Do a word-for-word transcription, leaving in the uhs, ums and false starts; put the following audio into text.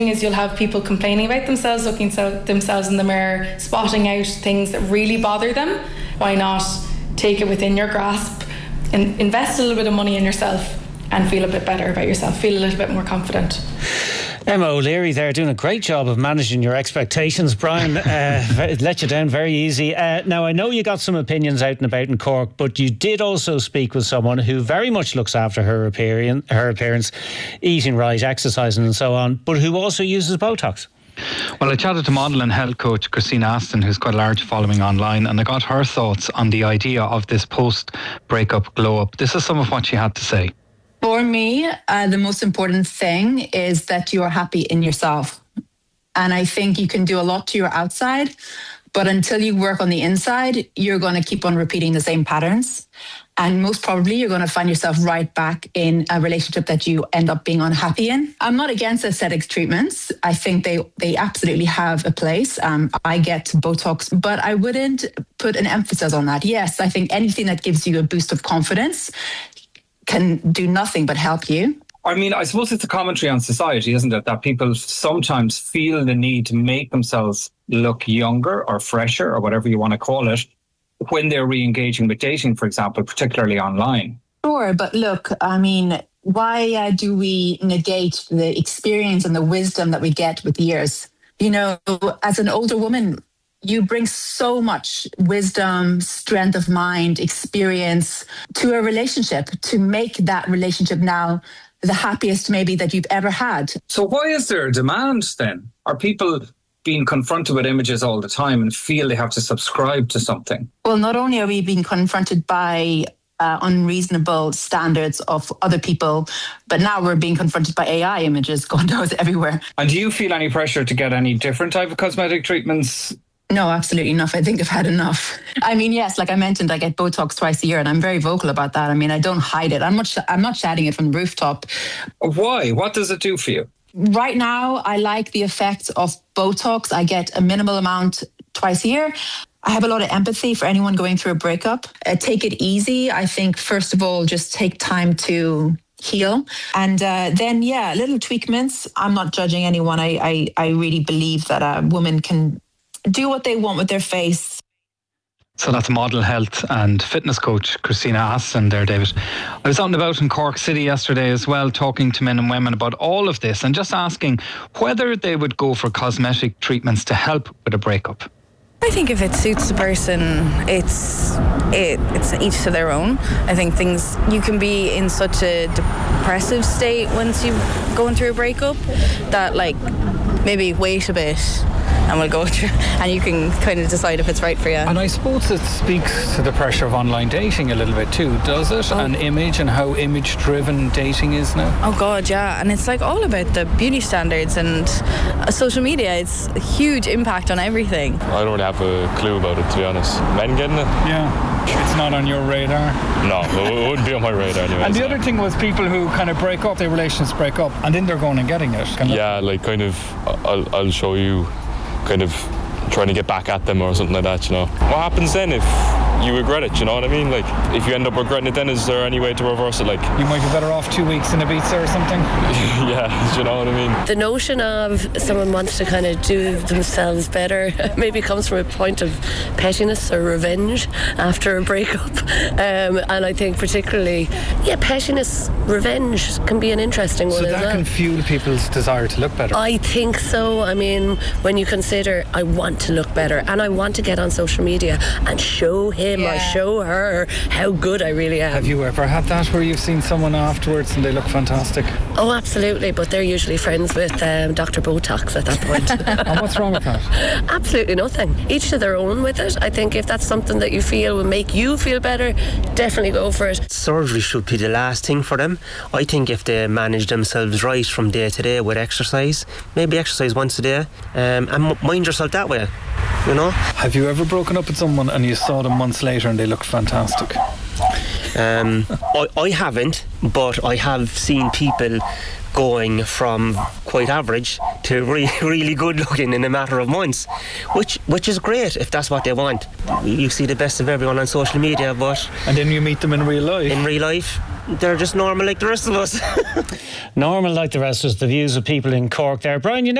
is you'll have people complaining about themselves, looking at themselves in the mirror, spotting out things that really bother them. Why not take it within your grasp and invest a little bit of money in yourself and feel a bit better about yourself, feel a little bit more confident. Emma O'Leary there, doing a great job of managing your expectations. Brian, uh, let you down very easy. Uh, now, I know you got some opinions out and about in Cork, but you did also speak with someone who very much looks after her appearance, her appearance, eating right, exercising and so on, but who also uses Botox. Well, I chatted to model and health coach Christina Aston, who's quite a large following online, and I got her thoughts on the idea of this post-breakup glow-up. This is some of what she had to say. For me, uh, the most important thing is that you are happy in yourself. And I think you can do a lot to your outside, but until you work on the inside, you're going to keep on repeating the same patterns. And most probably, you're going to find yourself right back in a relationship that you end up being unhappy in. I'm not against aesthetic treatments. I think they, they absolutely have a place. Um, I get Botox, but I wouldn't put an emphasis on that. Yes, I think anything that gives you a boost of confidence can do nothing but help you. I mean, I suppose it's a commentary on society, isn't it? That people sometimes feel the need to make themselves look younger or fresher or whatever you want to call it when they're re-engaging with dating, for example, particularly online. Sure, but look, I mean, why uh, do we negate the experience and the wisdom that we get with years? You know, as an older woman, you bring so much wisdom, strength of mind, experience to a relationship to make that relationship now the happiest maybe that you've ever had. So why is there a demand then? Are people being confronted with images all the time and feel they have to subscribe to something? Well, not only are we being confronted by uh, unreasonable standards of other people, but now we're being confronted by A I images, God knows, everywhere. And do you feel any pressure to get any different type of cosmetic treatments? No, absolutely enough. I think I've had enough. I mean, yes, like I mentioned, I get Botox twice a year and I'm very vocal about that. I mean, I don't hide it. I'm not, sh- I'm not shouting it from the rooftop. Why? What does it do for you? Right now, I like the effects of Botox. I get a minimal amount twice a year. I have a lot of empathy for anyone going through a breakup. Uh, take it easy. I think, first of all, just take time to heal. And uh, then, yeah, little tweakments. I'm not judging anyone. I, I, I really believe that a woman can do what they want with their face. So that's model health and fitness coach Christina Aston there, David. I was out and about in Cork City yesterday as well, talking to men and women about all of this and just asking whether they would go for cosmetic treatments to help with a breakup. I think if it suits the person, it's it, it's each to their own. I think things, you can be in such a depressive state once you're going through a breakup that, like, maybe wait a bit and we'll go through, and you can kind of decide if it's right for you. And I suppose it speaks to the pressure of online dating a little bit too, does it? Oh. And image and how image driven dating is now. Oh God, yeah. And it's like all about the beauty standards and uh, social media. It's a huge impact on everything. I don't really have a clue about it, to be honest. Men getting it? Yeah. It's not on your radar? No, it wouldn't be on my radar anyway. And the so. other thing was people who kind of break up, their relations break up, and then they're going and getting it. Yeah, like kind of, I'll, I'll show you, kind of trying to get back at them or something like that, you know. What happens then if you regret it, you know what I mean? Like, if you end up regretting it, then is there any way to reverse it? Like, you might be better off two weeks in Ibiza or something. Yeah, you know what I mean? The notion of someone wants to kind of do themselves better maybe comes from a point of pettiness or revenge after a breakup. Um, and I think particularly, yeah, pettiness, revenge can be an interesting one so as well. So that can fuel people's desire to look better? I think so. I mean, when you consider, I want to look better and I want to get on social media and show him yeah. or show her how good I really am. Have you ever had that where you've seen someone afterwards and they look fantastic? Oh, absolutely, but they're usually friends with um, Doctor Botox at that point. And what's wrong with that? Absolutely nothing. Each to their own with it. I think if that's something that you feel will make you feel better, definitely go for it. Surgery should be the last thing for them. I think if they manage themselves right from day to day with exercise, maybe exercise once a day, um, and mind yourself that way, you know. Have you ever broken up with someone and you saw them months later and they looked fantastic? Um, I, I haven't, but I have seen people going from quite average to re- really good looking in a matter of months, which which is great if that's what they want. You see the best of everyone on social media, but and then you meet them in real life. In real life, they're just normal like the rest of us. Normal like the rest of us, the views of people in Cork there. Brian, you